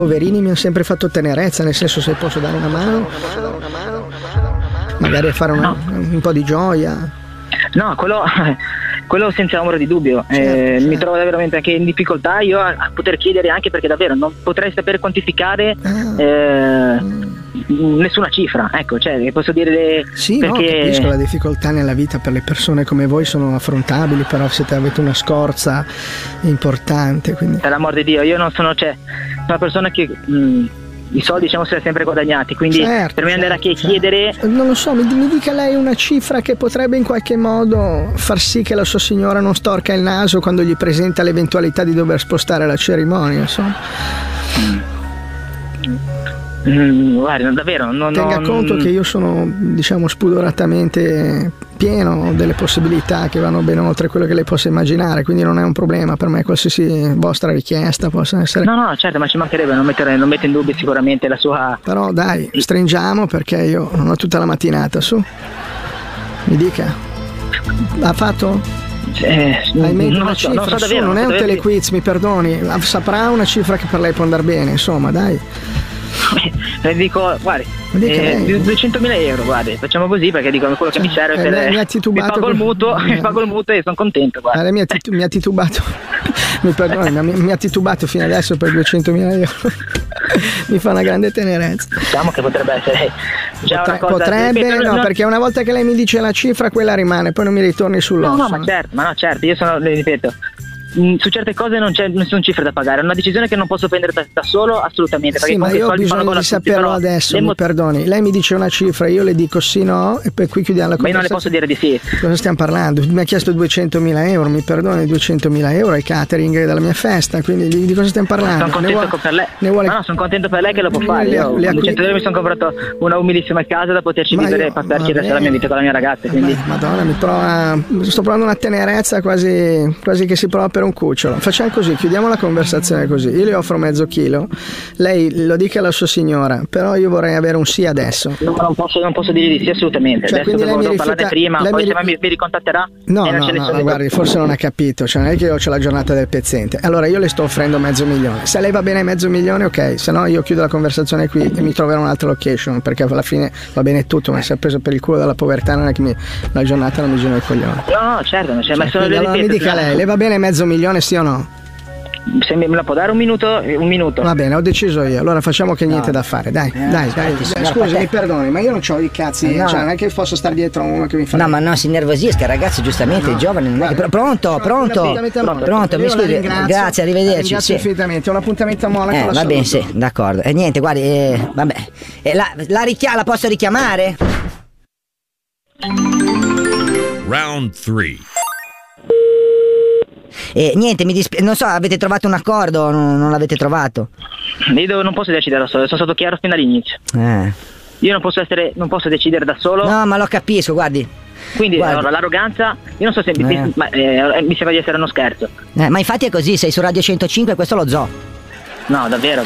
Poverini mi hanno sempre fatto tenerezza, nel senso, se posso dare una mano, magari fare un po' di gioia. No, quello senza ombra di dubbio. Certo. Mi trovo veramente anche in difficoltà io a poter chiedere, anche perché davvero non potrei saper quantificare nessuna cifra, ecco, cioè posso dire sì, perché... no, capisco, la difficoltà nella vita per le persone come voi sono affrontabili, però avete una scorza importante, quindi... Per l'amor di Dio, io non sono, sono una persona che i soldi diciamo se li ha sempre guadagnati, quindi per me andare a chiedere... Non lo so, mi dica lei una cifra che potrebbe in qualche modo far sì che la sua signora non storca il naso quando gli presenta l'eventualità di dover spostare la cerimonia, insomma. Guarda, davvero tenga conto che io sono, diciamo, spudoratamente pieno delle possibilità che vanno ben oltre quello che lei possa immaginare, quindi non è un problema per me qualsiasi vostra richiesta possa essere. No, certo, ma ci mancherebbe, non metto in dubbio sicuramente la sua... Però dai, stringiamo, perché io non ho tutta la mattinata, su, mi dica, ha fatto? Hai in mente una cifra? Non so davvero, non è un telequiz, mi perdoni, saprà una cifra che per lei può andare bene, insomma, dai. Le dico, guardi, 200.000 euro, guardi, facciamo così, perché dico quello che mi serve per... Mi pago il mutuo e sono contento, guarda. Lei mi ha titubato, mi perdoni, ma mi ha titubato fino adesso per 200.000 euro. Mi fa una grande tenerezza. Diciamo che potrebbe essere già una cosa... Potrebbe, no, perché una volta che lei mi dice la cifra, quella rimane, poi non mi ritorni sull'osso. No, ma certo, io sono, ripeto, su certe cose non sono cifre da pagare, è una decisione che non posso prendere da solo, assolutamente, perché sì, ma io ho bisogno di saperlo adesso, mi perdoni, lei mi dice una cifra, io le dico sì, no, e poi qui chiudiamo la conversazione. Ma io non le posso dire di sì. Cosa stiamo parlando? Mi ha chiesto 200.000 euro, mi perdoni, 200.000 euro è il catering della mia festa, quindi di cosa stiamo parlando? Sono contento per lei. No, sono contento per lei che lo può fare. Io 200 euro mi sono comprato una umilissima casa da poterci vivere e passarci il resto della mia vita con la mia ragazza, quindi... Madonna, sto provando una tenerezza quasi che si prova per un cucciolo. Facciamo così, chiudiamo la conversazione così, io le offro mezzo chilo, lei lo dica alla sua signora, però io vorrei avere un sì adesso. No, non posso dire di sì assolutamente, cioè, adesso devo parlare prima, poi se mi ricontatterà. No, guardi, forse non ha capito, cioè non è che io ho la giornata del pezzente. Allora io le sto offrendo $500.000, se a lei va bene $500.000, ok, se no io chiudo la conversazione qui e mi troverò un'altra location, perché alla fine va bene tutto, ma si è preso per il culo dalla povertà, non è che la giornata non mi gira il coglione. No, certo, non c'è, ma sono allora mi dica lei, le va bene $500.000, sì o no? Se me la può dare un minuto? Va bene, ho deciso io. Allora facciamo che niente da fare. Dai. Scusi, mi perdoni, ma io non c'ho i cazzi. Cioè, non è che posso stare dietro a uno che mi fa. No, ma no, si innervosisca, ragazzi, giustamente, giovane. Non è che... Pronto. Mi scusi. Grazie, arrivederci. Grazie infinitamente. Ho un appuntamento a Monaco. Va bene, sì, d'accordo. E niente, guardi, vabbè. La posso richiamare? Round 3. Niente, non so, avete trovato un accordo o non l'avete trovato? Io non posso decidere da solo, sono stato chiaro fin dall'inizio. Io non posso decidere da solo. No, ma lo capisco, guardi. Quindi allora, l'arroganza, io non so se mi sembra di essere uno scherzo. Ma infatti è così, sei su Radio 105 e questo lo zoo. No, davvero.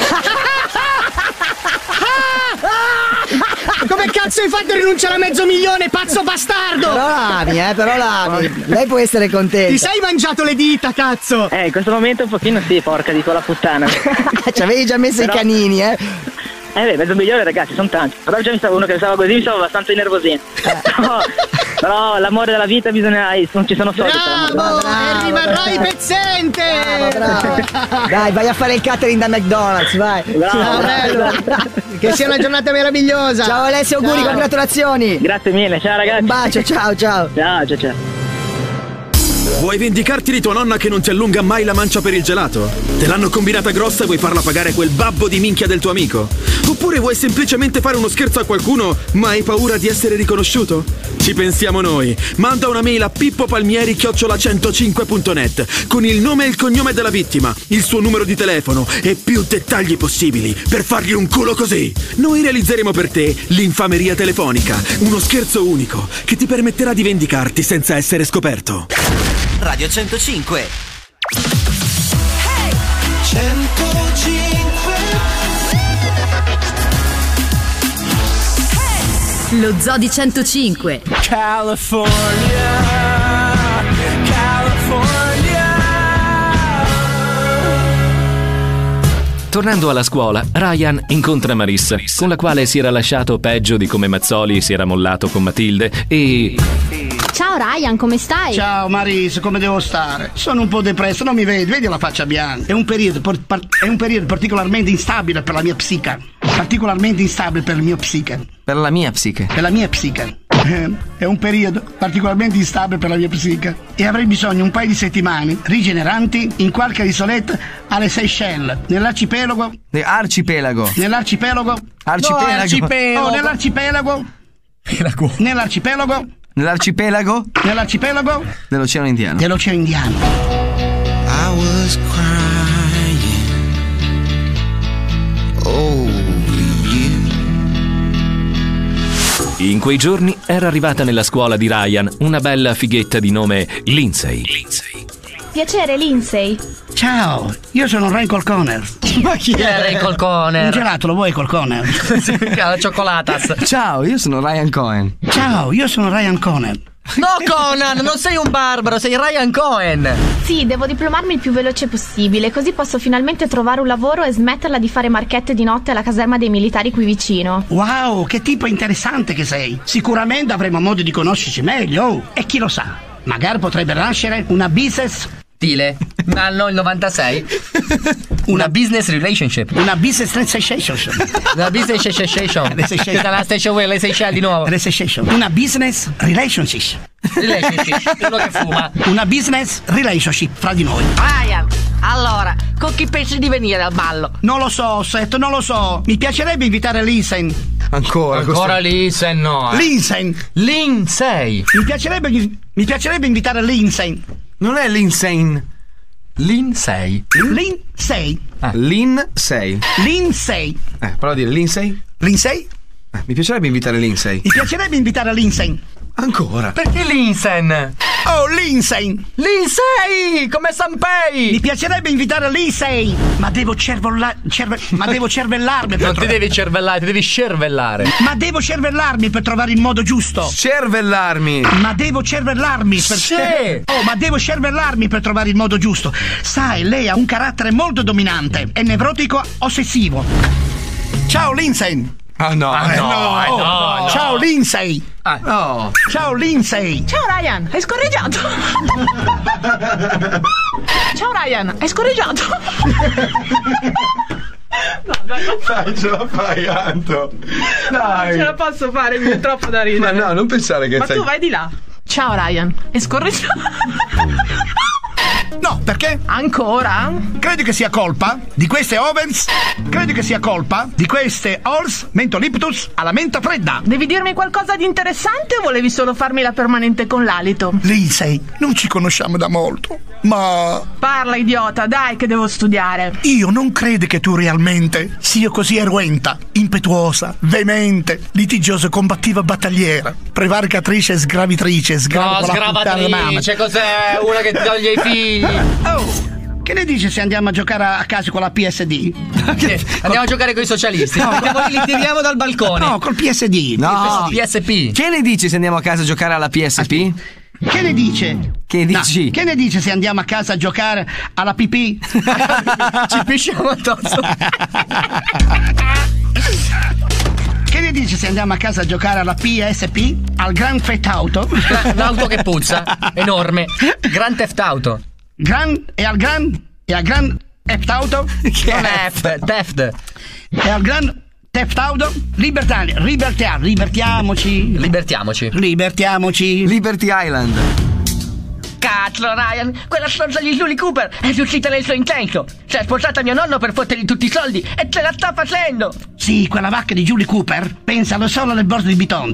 Come cazzo hai fatto a rinunciare a $500.000, pazzo bastardo? Però l'ami. Lei può essere contenta. Ti sei mangiato le dita, cazzo? In questo momento un pochino sì, porca di quella puttana. Ci avevi già messo i canini, $500.000, ragazzi, sono tanti. Però già uno che stava così, mi stavo abbastanza innervosito. Però l'amore della vita non ci sono soldi. Bravo, e rimarrai pezzente. Bravo. Dai, vai a fare il catering da McDonald's, vai. Bravo. Che sia una giornata meravigliosa. Ciao Alessio, auguri, congratulazioni. Grazie mille, ciao ragazzi. Un bacio, ciao. Ciao. Vuoi vendicarti di tua nonna che non ti allunga mai la mancia per il gelato? Te l'hanno combinata grossa e vuoi farla pagare quel babbo di minchia del tuo amico? Oppure vuoi semplicemente fare uno scherzo a qualcuno ma hai paura di essere riconosciuto? Ci pensiamo noi. Manda una mail a pippopalmieri@105.net con il nome e il cognome della vittima, il suo numero di telefono e più dettagli possibili per fargli un culo così. Noi realizzeremo per te l'infameria telefonica, uno scherzo unico che ti permetterà di vendicarti senza essere scoperto. Radio 105. Hey! 105. Hey! Lo Zoo di 105. California. Tornando alla scuola, Ryan incontra Marissa, con la quale si era lasciato peggio di come Mazzoli si era mollato con Matilde e... Ciao Ryan, come stai? Ciao Marissa, come devo stare? Sono un po' depresso, non mi vedi la faccia bianca. È un periodo particolarmente instabile per la mia psiche. Particolarmente instabile per il mio psiche. Per la mia psiche. Per la mia psiche. È un periodo particolarmente instabile per la mia psiche e avrei bisogno un paio di settimane rigeneranti in qualche isoletta alle Seychelles, nell'arcipelago. Arcipelago. Nell'arcipelago. Arcipelago. No, arcipelago. Oh, nell'arcipelago. Nell'arcipelago. Nell'arcipelago? Nell'arcipelago dell'Oceano Indiano. Dell'Oceano Indiano. I was crying over you. In quei giorni era arrivata nella scuola di Ryan una bella fighetta di nome Lindsay. Piacere, Lindsay. Ciao, io sono Ray Colconer. Ma chi è Ray Colconer? Un gelato, lo vuoi Colconer? La ciocolatas. Ciao, io sono Ryan Cohen. Ciao, io sono Ryan Cohen. No, Conan, non sei un barbaro, sei Ryan Cohen. Sì, devo diplomarmi il più veloce possibile, così posso finalmente trovare un lavoro e smetterla di fare marchette di notte alla caserma dei militari qui vicino. Wow, che tipo interessante che sei. Sicuramente avremo modo di conoscerci meglio. Oh, e chi lo sa, magari potrebbe nascere una business... Stile, anno il 96. Una business relationship. Una business relationship. Una business relationship. La station le Seychelles di nuovo. Una business relationship. Relationship, uno che fuma. Una business relationship fra di noi. Ryan, allora, con chi pensi di venire al ballo? Non lo so, Seth, non lo so. Mi piacerebbe invitare Lindsay. Ancora Lindsay, no. Lindsay. Mi piacerebbe invitare Lindsay. Non è Lindsay. Lindsay. Lindsay. Prova a dire Lindsay. Lindsay? Mi piacerebbe invitare Lindsay. Mi piacerebbe invitare Lindsay. Ancora? Perché Lindsay? Oh, Lindsay! Lindsay! Come Sanpei! Mi piacerebbe invitare Lindsay! Ma devo cervellarmi per Non ti devi cervellare, ti devi cervellare. Ma devo cervellarmi per trovare il modo giusto. Cervellarmi! Ma devo cervellarmi per... Sì! Oh, ma devo cervellarmi per trovare il modo giusto. Sai, lei ha un carattere molto dominante. È nevrotico ossessivo. Ciao, Lindsay! No. Ciao, Lindsay! No. Ciao, Lindsay! Ciao, Ryan! Hai scorreggiato! Ciao, Ryan! Hai scorreggiato! No, dai, ce la fai, Anto! Dai! Non ce la posso fare, mi è troppo da ridere. Ma no, non pensare che Ma tu vai di là! Ciao, Ryan! Hai scorreggiato! No, perché? Ancora? Credi che sia colpa di queste ovens? Credi che sia colpa di queste Halls Mentoliptus alla menta fredda? Devi dirmi qualcosa di interessante o volevi solo farmi la permanente con l'alito? Lindsay, non ci conosciamo da molto, ma... Parla, idiota, dai che devo studiare. Io non credo che tu realmente sia così eruenta, impetuosa, veemente, litigiosa, combattiva, battagliera, prevaricatrice e sgravitrice, sgravatrice, cos'è? Una che toglie i figli. Oh, che ne dici se andiamo a giocare a casa con la PSD? Andiamo a giocare con i socialisti. No, li tiriamo dal balcone. No, col PSD. No, PSP. Che ne dici se andiamo a casa a giocare alla PSP? Che ne dice? Che dici? No, che ne dice se andiamo a casa a giocare alla pipì? Ci pisciamo addosso. Che ne dici se andiamo a casa a giocare alla PSP? Al Grand Theft Auto? L'auto che puzza, enorme. Grand Theft Auto. E al Grand Theft Auto? Che non è Theft. E al Grand Theft Auto? Libertiamoci. Liberty Island. Cazzo, Ryan, quella stronza di Julie Cooper è riuscita nel suo intento. Si è sposata mio nonno per fottergli tutti i soldi e ce la sta facendo. Sì, quella vacca di Julie Cooper pensano solo alle borse di Vuitton.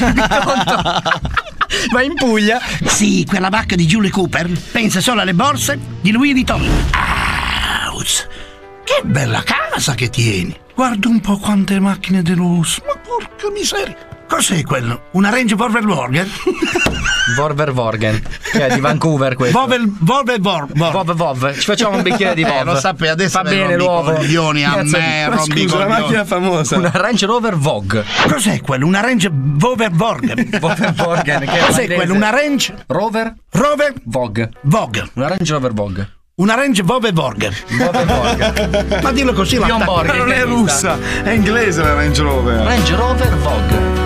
Ma in Puglia? Sì, quella vacca di Julie Cooper pensa solo alle borse di Louis Vuitton. Ouch, che bella casa che tieni. Guarda un po' quante macchine di lusso. Ma porca miseria. Cos'è quello? Una Range Rover Vorgen? Vorgen, che è di Vancouver questo. Vov. Ci facciamo un bicchiere di Vov. Lo sapevi, adesso va bene l'uovo. Coglioni a me, rompi una macchina famosa. Una Range Rover Vogue. Cos'è quello? Una Range Rover Vorgen? Vorgen, che è cos'è quello? Una Range Rover Vogue. Vogue. Una Range Rover Vogue. Una Range Rover Vogue. Ma dillo così la non è russa, è inglese la Range Rover. Range Rover Vogue.